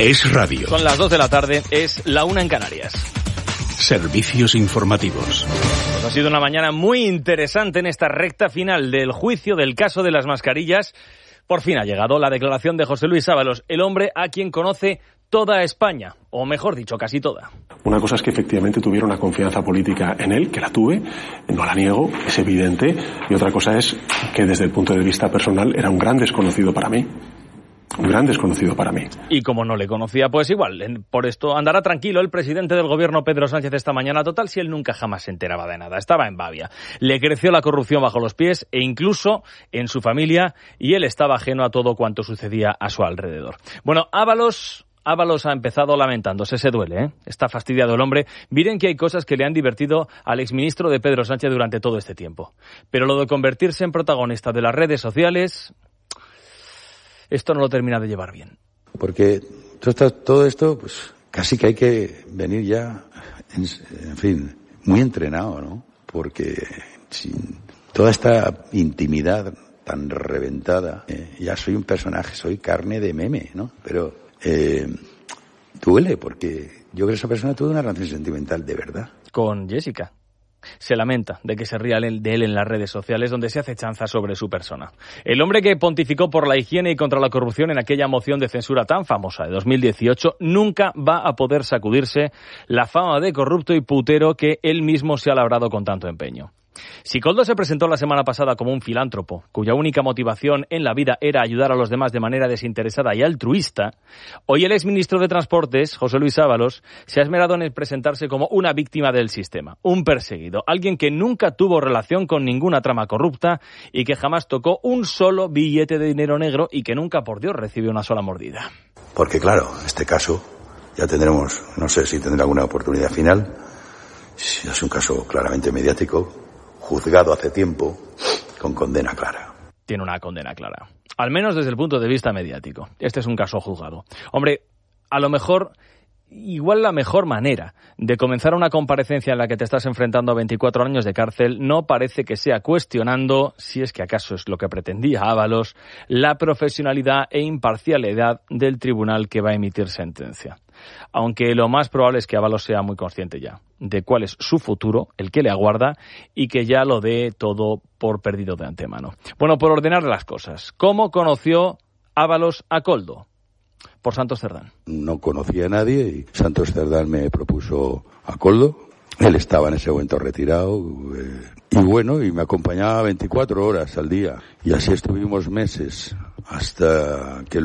Es radio. Son las 2 de la tarde, es la 1 en Canarias. Servicios informativos. Pues ha sido una mañana muy interesante en esta recta final del juicio del caso de las mascarillas. Por fin ha llegado la declaración de José Luis Ábalos, el hombre a quien conoce toda España, o mejor dicho, casi toda. Una cosa es que efectivamente tuviera una confianza política en él, que la tuve, no la niego, es evidente, y otra cosa es que desde el punto de vista personal era un gran desconocido para mí. Un gran desconocido para mí. Y como no le conocía, pues igual, por esto andará tranquilo el presidente del gobierno, Pedro Sánchez, esta mañana. Total, si él nunca jamás se enteraba de nada, estaba en Babia. Le creció la corrupción bajo los pies e incluso en su familia, y él estaba ajeno a todo cuanto sucedía a su alrededor. Bueno, Ábalos ha empezado lamentándose, se duele, ¿eh? Está fastidiado el hombre. Miren que hay cosas que le han divertido al exministro de Pedro Sánchez durante todo este tiempo. Pero lo de convertirse en protagonista de las redes sociales, esto no lo termina de llevar bien. Porque todo esto, pues casi que hay que venir ya, en fin, muy entrenado, ¿no? Porque sin toda esta intimidad tan reventada, ya soy un personaje, soy carne de meme, ¿no? Pero duele, porque yo creo que esa persona tuvo una relación sentimental de verdad. Con Jessica. Se lamenta de que se ría de él en las redes sociales, donde se hace chanza sobre su persona. El hombre que pontificó por la higiene y contra la corrupción en aquella moción de censura tan famosa de 2018 nunca va a poder sacudirse la fama de corrupto y putero que él mismo se ha labrado con tanto empeño. Si Koldo se presentó la semana pasada como un filántropo, cuya única motivación en la vida era ayudar a los demás de manera desinteresada y altruista, hoy el exministro de Transportes, José Luis Ábalos, se ha esmerado en presentarse como una víctima del sistema, un perseguido, alguien que nunca tuvo relación con ninguna trama corrupta y que jamás tocó un solo billete de dinero negro y que nunca, por Dios, recibió una sola mordida. Porque claro, en este caso ya tendremos, no sé si tendrá alguna oportunidad final, si es un caso claramente mediático, juzgado hace tiempo, con condena clara. Tiene una condena clara, al menos desde el punto de vista mediático. Este es un caso juzgado. Hombre, a lo mejor, igual la mejor manera de comenzar una comparecencia en la que te estás enfrentando a 24 años de cárcel no parece que sea cuestionando, si es que acaso es lo que pretendía Ábalos, la profesionalidad e imparcialidad del tribunal que va a emitir sentencia. Aunque lo más probable es que Ábalos sea muy consciente ya de cuál es su futuro, el que le aguarda, y que ya lo dé todo por perdido de antemano. Bueno, por ordenar las cosas, ¿cómo conoció Ábalos a Koldo? Por Santos Cerdán. No conocía a nadie y Santos Cerdán me propuso a Koldo. Él estaba en ese momento retirado y bueno, y me acompañaba 24 horas al día. Y así estuvimos meses hasta que